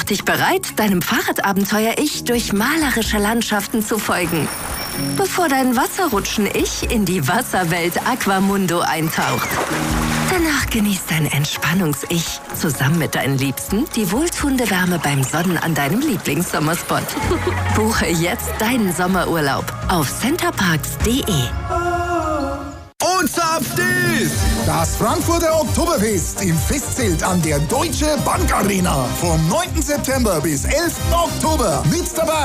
dich bereit, deinem Fahrradabenteuer-Ich durch malerische Landschaften zu folgen, bevor dein Wasserrutschen-Ich in die Wasserwelt Aquamundo eintaucht. Danach genießt dein Entspannungs-Ich zusammen mit deinen Liebsten die wohltuende Wärme beim Sonnen an deinem Lieblingssommerspot. Buche jetzt deinen Sommerurlaub auf centerparks.de. Und zapft ist das Frankfurter Oktoberfest im Festzelt an der Deutsche Bank Arena vom 9. September bis 11. Oktober. Mit dabei